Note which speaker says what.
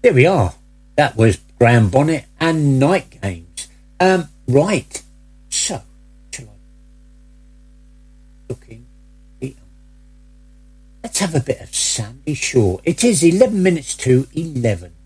Speaker 1: There we are. That was Graham Bonnet and Night Games. Right. So, shall I looking? Let's have a bit of Sandy Shaw. It is 11 minutes to 11.